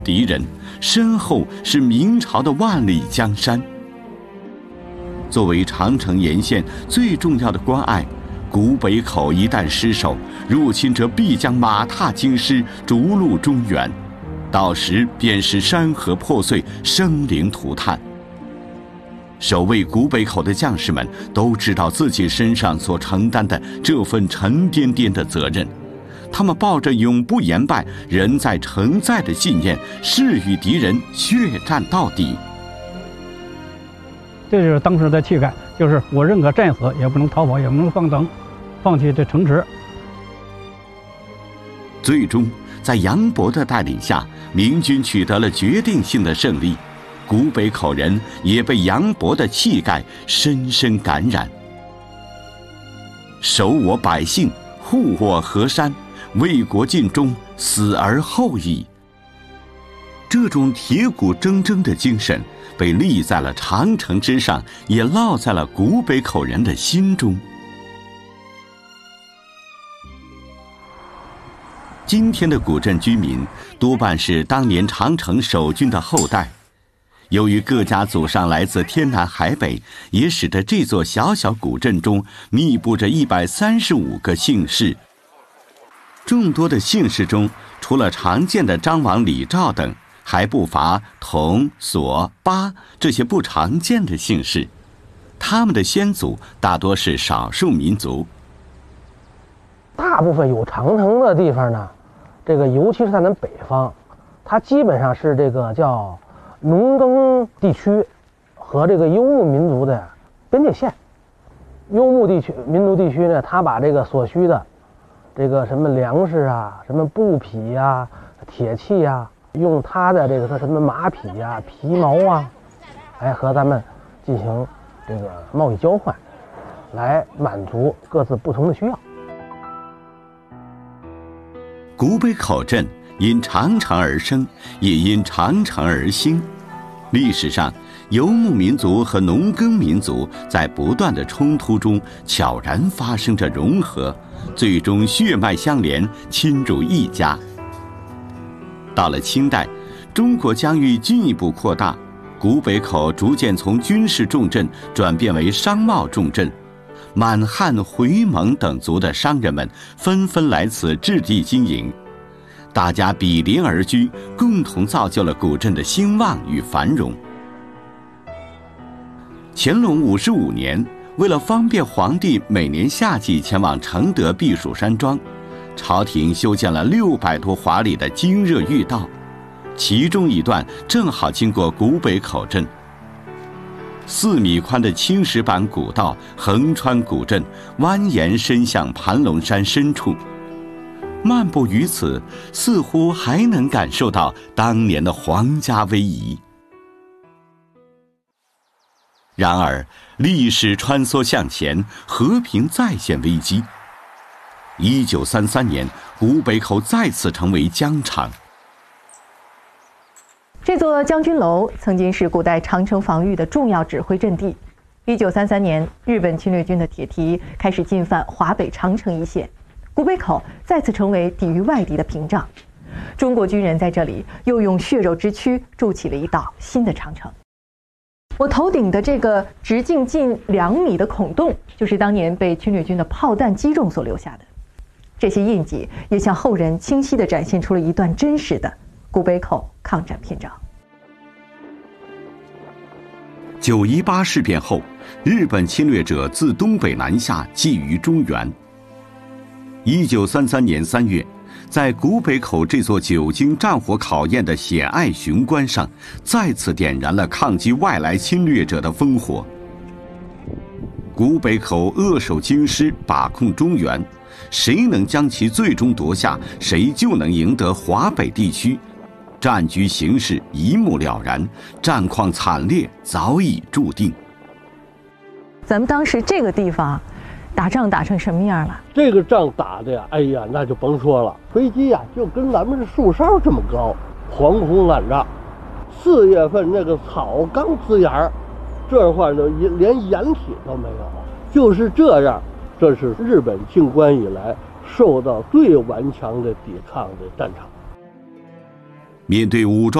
敌人，身后是明朝的万里江山。作为长城沿线最重要的关隘，古北口一旦失守，入侵者必将马踏京师，逐鹿中原，到时便是山河破碎，生灵涂炭。守卫古北口的将士们都知道自己身上所承担的这份沉甸甸的责任，他们抱着永不言败、人在城在的信念，誓与敌人血战到底。 这就是当时的气概，就是我认可战死，也不能逃跑，也不能放弃这城池。 最终，在杨伯的带领下，明军取得了决定性的胜利。古北口人也被杨伯的气概深深感染。守我百姓，护我河山，为国尽忠，死而后已。这种铁骨铮铮的精神被立在了长城之上，也烙在了古北口人的心中。今天的古镇居民多半是当年长城守军的后代，由于各家祖上来自天南海北，也使得这座小小古镇中密布着135个姓氏。众多的姓氏中，除了常见的张王李赵等，还不乏佟、索、巴这些不常见的姓氏。他们的先祖大多是少数民族。 大部分有长城的地方呢，这个尤其是在咱北方，它基本上是这个叫农耕地区和这个游牧民族的边界线。游牧地区、民族地区呢，它把这个所需的这个什么粮食啊、什么布匹啊、铁器啊，用它的这个什么马匹啊、皮毛啊，和咱们进行这个贸易交换，来满足各自不同的需要。 古北口镇因长城而生，也因长城而兴。历史上，游牧民族和农耕民族在不断的冲突中悄然发生着融合，最终血脉相连，亲如一家。到了清代，中国疆域进一步扩大，古北口逐渐从军事重镇转变为商贸重镇。满汉、回蒙等族的商人们纷纷来此置地经营，大家比邻而居，共同造就了古镇的兴旺与繁荣。乾隆55年，为了方便皇帝每年夏季前往承德避暑山庄，朝廷修建了600多华里的经热御道，其中一段正好经过古北口镇。4米宽的青石板古道横穿古镇，蜿蜒伸向盘龙山深处。漫步于此，似乎还能感受到当年的皇家威仪。然而，历史穿梭向前，和平再现危机。1933年，古北口再次成为疆场。 这座将军楼曾经是古代长城防御的重要指挥阵地。1933年，日本侵略军的铁蹄开始进犯华北长城一线，古北口再次成为抵御外敌的屏障。中国军人在这里又用血肉之躯筑起了一道新的长城。我头顶的这个直径近2米的孔洞，就是当年被侵略军的炮弹击中所留下的。这些印记也向后人清晰地展现出了一段真实的古北口抗战篇章。 9·18事变后，日本侵略者自东北南下，觊觎中原。1933年3月，在古北口这座久经战火考验的险隘雄关上，再次点燃了抗击外来侵略者的烽火。古北口扼守京师，把控中原，谁能将其最终夺下，谁就能赢得华北地区。战局形势一目了然，战况惨烈早已注定。 咱们当时这个地方打仗打成什么样了？ 这个仗打的呀，哎呀，那就甭说了，飞机呀就跟咱们这树梢这么高，惶恐揽着。4月份那个草刚滋芽，这块呢连掩体都没有，就是这样。这是日本进关以来受到最顽强的抵抗的战场。 面对武装